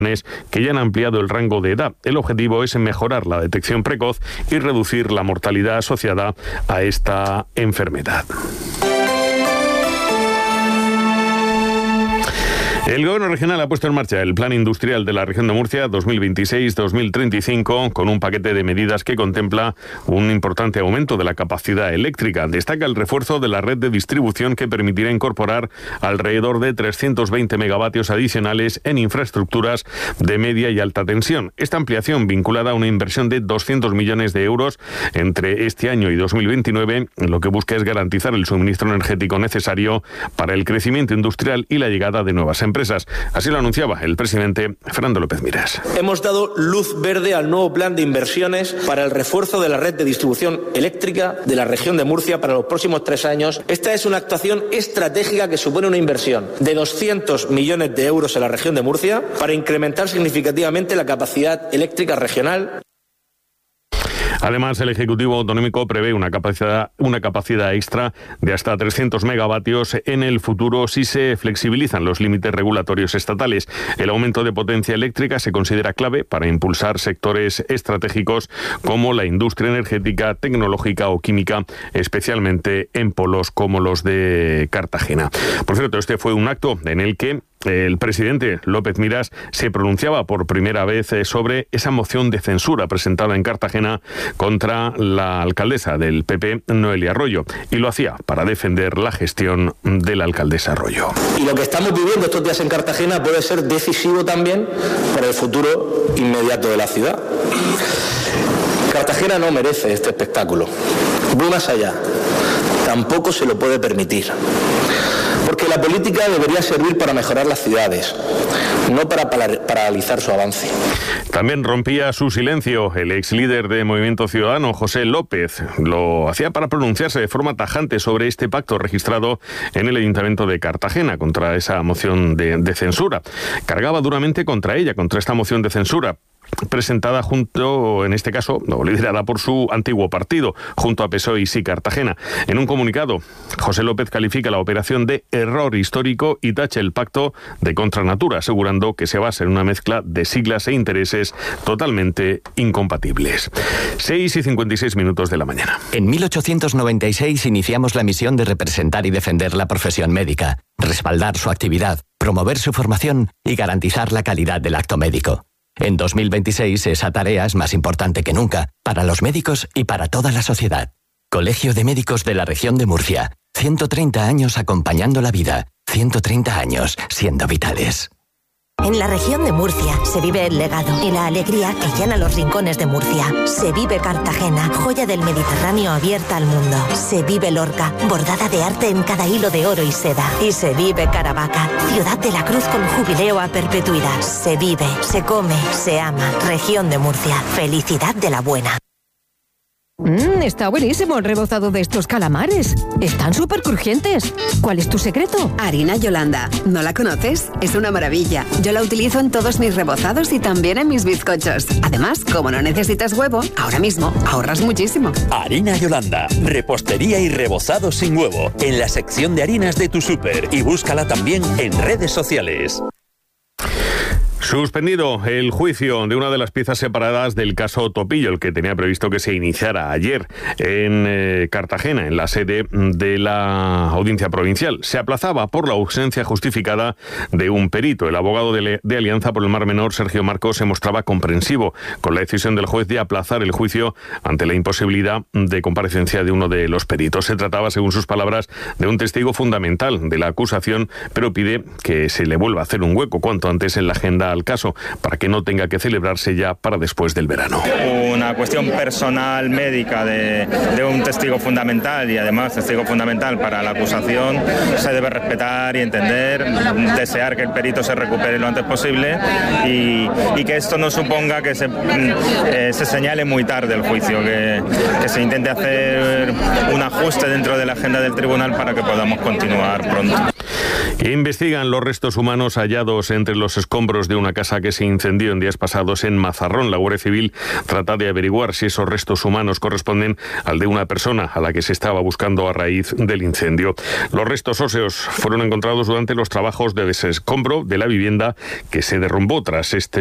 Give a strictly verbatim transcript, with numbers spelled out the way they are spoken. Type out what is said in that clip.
que ya han ampliado el rango de edad. El objetivo es mejorar la detección precoz y reducir la mortalidad asociada a esta enfermedad. El Gobierno regional ha puesto en marcha el Plan Industrial de la Región de Murcia dos mil veintiséis a dos mil treinta y cinco con un paquete de medidas que contempla un importante aumento de la capacidad eléctrica. Destaca el refuerzo de la red de distribución que permitirá incorporar alrededor de trescientos veinte megavatios adicionales en infraestructuras de media y alta tensión. Esta ampliación, vinculada a una inversión de doscientos millones de euros entre este año y dos mil veintinueve, lo que busca es garantizar el suministro energético necesario para el crecimiento industrial y la llegada de nuevas empresas. Empresas. Así lo anunciaba el presidente Fernando López Miras. Hemos dado luz verde al nuevo plan de inversiones para el refuerzo de la red de distribución eléctrica de la región de Murcia para los próximos tres años. Esta es una actuación estratégica que supone una inversión de doscientos millones de euros en la región de Murcia para incrementar significativamente la capacidad eléctrica regional. Además, el Ejecutivo Autonómico prevé una capacidad, una capacidad extra de hasta trescientos megavatios en el futuro si se flexibilizan los límites regulatorios estatales. El aumento de potencia eléctrica se considera clave para impulsar sectores estratégicos como la industria energética, tecnológica o química, especialmente en polos como los de Cartagena. Por cierto, este fue un acto en el que el presidente López Miras se pronunciaba por primera vez sobre esa moción de censura presentada en Cartagena contra la alcaldesa del P P, Noelia Arroyo, y lo hacía para defender la gestión de la alcaldesa Arroyo. Y lo que estamos viviendo estos días en Cartagena puede ser decisivo también para el futuro inmediato de la ciudad. Cartagena no merece este espectáculo. Voy más allá. Tampoco se lo puede permitir. Porque la política debería servir para mejorar las ciudades, no para paralizar su avance. También rompía su silencio el ex líder de Movimiento Ciudadano, José López. Lo hacía para pronunciarse de forma tajante sobre este pacto registrado en el Ayuntamiento de Cartagena contra esa moción de, de censura. Cargaba duramente contra ella, contra esta moción de censura, presentada junto, en este caso, no, liderada por su antiguo partido, junto a P S O E y Sí Cartagena. En un comunicado, José López califica la operación de error histórico y tacha el pacto de contranatura, asegurando que se basa en una mezcla de siglas e intereses totalmente incompatibles. seis y cincuenta y seis minutos de la mañana. En mil ochocientos noventa y seis iniciamos la misión de representar y defender la profesión médica, respaldar su actividad, promover su formación y garantizar la calidad del acto médico. En dos mil veintiséis esa tarea es más importante que nunca, para los médicos y para toda la sociedad. Colegio de Médicos de la Región de Murcia. ciento treinta años acompañando la vida. ciento treinta años siendo vitales. En la región de Murcia se vive el legado y la alegría que llena los rincones de Murcia. Se vive Cartagena, joya del Mediterráneo abierta al mundo. Se vive Lorca, bordada de arte en cada hilo de oro y seda. Y se vive Caravaca, ciudad de la cruz con jubileo a perpetuidad. Se vive, se come, se ama. Región de Murcia, felicidad de la buena. Mmm, está buenísimo el rebozado de estos calamares. Están súper crujientes. ¿Cuál es tu secreto? Harina Yolanda. ¿No la conoces? Es una maravilla. Yo la utilizo en todos mis rebozados y también en mis bizcochos. Además, como no necesitas huevo, ahora mismo ahorras muchísimo. Harina Yolanda. Repostería y rebozado sin huevo. En la sección de harinas de tu súper. Y búscala también en redes sociales. Suspendido el juicio de una de las piezas separadas del caso Topillo, el que tenía previsto que se iniciara ayer en eh, Cartagena, en la sede de la Audiencia Provincial. Se aplazaba por la ausencia justificada de un perito. El abogado de, de Alianza por el Mar Menor, Sergio Marcos, se mostraba comprensivo con la decisión del juez de aplazar el juicio ante la imposibilidad de comparecencia de uno de los peritos. Se trataba, según sus palabras, de un testigo fundamental de la acusación, pero pide que se le vuelva a hacer un hueco cuanto antes en la agenda al caso, para que no tenga que celebrarse ya para después del verano. Una cuestión personal médica de, de un testigo fundamental y además testigo fundamental para la acusación se debe respetar y entender, desear que el perito se recupere lo antes posible y, y que esto no suponga que se, eh, se señale muy tarde el juicio, que, que se intente hacer un ajuste dentro de la agenda del tribunal para que podamos continuar pronto. Investigan los restos humanos hallados entre los escombros de una casa que se incendió en días pasados en Mazarrón. La Guardia Civil trata de averiguar si esos restos humanos corresponden al de una persona a la que se estaba buscando a raíz del incendio. Los restos óseos fueron encontrados durante los trabajos de desescombro de la vivienda que se derrumbó tras este